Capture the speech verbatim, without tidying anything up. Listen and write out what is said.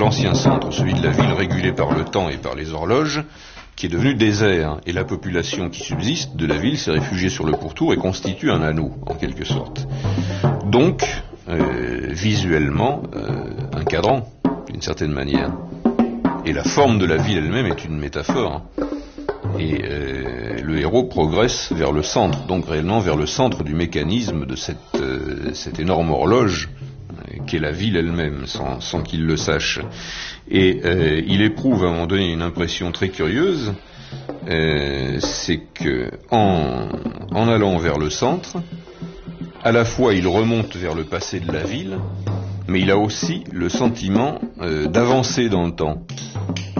l'ancien centre, celui de la ville régulé par le temps et par les horloges, qui est devenu désert, et la population qui subsiste de la ville s'est réfugiée sur le pourtour et constitue un anneau, en quelque sorte. Donc, euh, visuellement, euh, un cadran, d'une certaine manière. Et la forme de la ville elle-même est une métaphore. Et euh, le héros progresse vers le centre, donc réellement vers le centre du mécanisme de cette, euh, cette énorme horloge euh, qu'est la ville elle-même, sans, sans qu'il le sache. Et euh, il éprouve à un moment donné une impression très curieuse, euh, c'est que en, en allant vers le centre, à la fois il remonte vers le passé de la ville, mais il a aussi le sentiment euh, d'avancer dans le temps.